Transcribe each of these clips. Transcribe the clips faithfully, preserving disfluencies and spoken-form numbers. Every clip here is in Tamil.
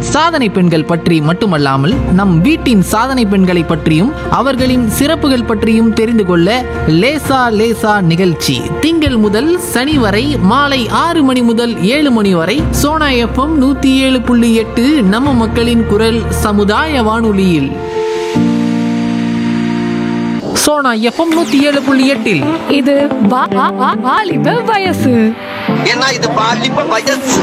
சாதனை பெண்கள் பற்றி மட்டுமல்லாமல் நம் வீட்டின் சாதனை பெண்களை பற்றியும் அவர்களின் சிறப்புகள் பற்றியும் தெரிந்து கொள்ள லேசா லேசா நிகழ்ச்சி திங்கள் முதல் சனி வரை மாலை ஆறு மணி முதல் ஏழு மணி வரை சோனா எஃப்எம் நூத்தி ஏழு புள்ளி எட்டு நம்ம மக்களின் குரல் சமுதாய வானொலியில். சோனா எஃப்எம் நூத்தி ஏழு புள்ளி எட்டில் இது வா- வா- வா- வாலிப வயசு. ஏன்னா இது பாலிப்ப வயசு.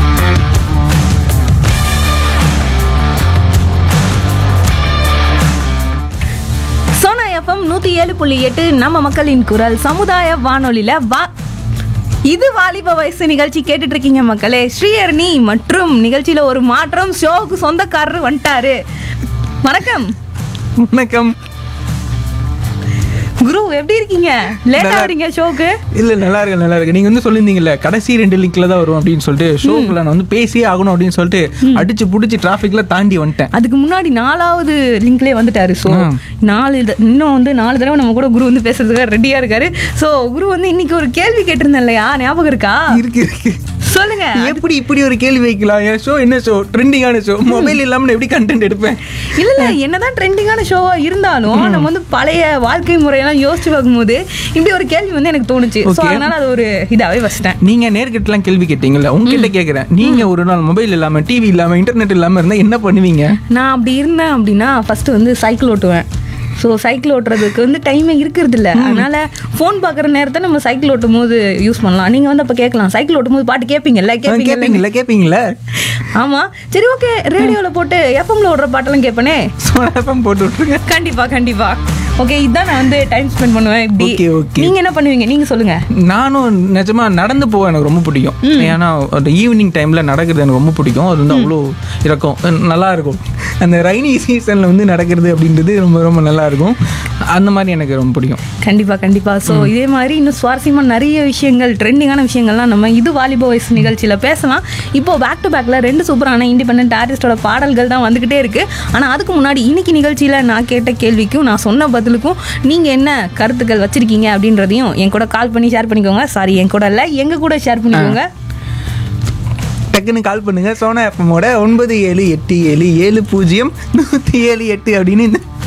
சோனா எஃப்எம் நூத்தி ஏழு புள்ளி எட்டு நம்ம மக்களின் குரல் சமுதாய வானொலியில வா இது வாலிப வயசு நிகழ்ச்சி கேட்டுட்டு இருக்கீங்க மக்களே. ஸ்ரீஹரணி மற்றும் நிகழ்ச்சியில ஒரு மாற்றம், ஷோவுக்கு சொந்தக்காரர் வந்துட்டாரு. வணக்கம். வணக்கம் குரு, எப்படி இருக்கீங்க? லேட்டா வரீங்க ஷோக்கு? இல்ல நல்லா இருக்கு நல்லா இருக்கு. நீங்க வந்து சொல்லியிருந்தீங்கல்ல கடைசி ரெண்டு லிங்க்ல தான் வரும் அப்படின்னு சொல்லிட்டு ஷோக்குள்ள நான் வந்து பேசியே ஆகணும் அப்படின்னு சொல்லிட்டு அடிச்சு புடிச்சு டிராபிக்ல தாண்டி வந்துட்டேன். அதுக்கு முன்னாடி நாலாவது லிங்க்லயே வந்துட்டாரு. ஸோ நாலு இது- இன்னும் வந்து நாலு தடவை நம்ம கூட குரு வந்து பேசுறதுக்கு ரெடியா இருக்காரு. ஸோ குரு வந்து இன்னைக்கு ஒரு கேள்வி கேட்டிருந்தேன் இல்லையா, ஞாபகம் இருக்கா? இருக்கு இருக்கு. சொல்லுங்க. எப்படி இப்படி ஒரு கேள்வி வைக்கலாம்? என் ஷோ என்ன ஷோ? ட்ரெண்டிங்கான ஷோ. மொபைல் இல்லாம நான் எப்படி கண்டென்ட் எடுப்பேன்? இல்ல இல்ல என்னதான் ட்ரெண்டிங்கான ஷோவா இருந்தாலும் நம்ம வந்து பழைய வாழ்க்கை முறையெல்லாம் யோசிச்சு பார்க்கும்போது இப்படி ஒரு கேள்வி வந்து எனக்கு தோணுச்சு. So Okay. அதனால அது ஒரு இதாவே வச்சிட்டேன். நீங்க நேர்கிட்டலாம் கேள்வி கேட்டீங்கல்ல, உங்ககிட்ட கேக்குறேன். நீங்க ஒரு நாள் மொபைல் இல்லாம டிவி இல்லாம இன்டர்நெட் இல்லாம இருந்தா என்ன பண்ணுவீங்க? நான் அப்படி இருந்தேன் அப்படின்னா ஃபர்ஸ்ட் வந்து சைக்கிள் ஓட்டுவேன். ஸோ சைக்கிள் ஓட்டுறதுக்கு வந்து டைமே இருக்கிறது இல்லை. அதனால ஃபோன் பார்க்குற நேரத்தை நம்ம சைக்கிள் ஓட்டும் போது யூஸ் பண்ணலாம். நீங்கள் வந்து அப்போ கேட்கலாம், சைக்கிள் ஓட்டும் போது பாட்டு கேட்பீங்கல்ல? கேட்பீங்க. கேப்பீங்களா கேப்பீங்களா? ஆமா, சரி ஓகே. ரேடியோவில் போட்டு எஃப்எம்ல ஓடுற பாட்டெல்லாம் கேட்பேனே. சோனாஃபம் போட்டு விட்டுருங்க. கண்டிப்பா கண்டிப்பா. ஓகே, இதுதான் நான் வந்து டைம் ஸ்பெண்ட் பண்ணுவேன். இப்படி Okay, okay. நீங்க என்ன பண்ணுவீங்க? நீங்க சொல்லுங்க. நானும் நிஜமா நடந்து போக எனக்கு ரொம்ப பிடிக்கும். ஏன்னா அந்த ஈவினிங் டைம்ல நடக்கிறது எனக்கு ரொம்ப பிடிக்கும். அது வந்து அவ்வளோ இருக்கும், நல்லா இருக்கும். அந்த ரைனி சீசன்ல வந்து நடக்கிறது அப்படின்றது ரொம்ப ரொம்ப நல்லா இருக்கும். அந்த மாதிரி எனக்கு ரொம்ப பிடிக்கும். கண்டிப்பா கண்டிப்பா. ஸோ இதே மாதிரி இன்னும் சுவாரஸ்யமா நிறைய விஷயங்கள், ட்ரெண்டிங்கான விஷயங்கள்லாம் நம்ம இது வாலிப வயசு நிகழ்ச்சியில பேசலாம். இப்போ பேக் டு பேக்ல ரெண்டு சூப்பரான இண்டிபெண்டன்ட் ஆர்டிஸ்டோட பாடல்கள் தான் வந்துகிட்டே இருக்கு. ஆனா அதுக்கு முன்னாடி இன்னைக்கு நிகழ்ச்சியில நான் கேட்ட கேள்விக்கும் நான் சொன்ன பதிலுக்கும் நீங்க என்ன கருத்துக்கள் வச்சிருக்கீங்க அப்படின்றதையும் என் கூட கால் பண்ணி ஷேர் பண்ணிக்கோங்க. சாரி, என் கூட இல்ல, எங்க கூட ஷேர் பண்ணிக்கோங்க. டக்குன்னு கால் பண்ணுங்க. சோனா எஃப்எம்மோட ஒன்பது ஏழு எட்டு ஏழு ஏழு பூஜ்ஜியம் நூற்றி ஏழு எட்டு அப்படின்னு இந்த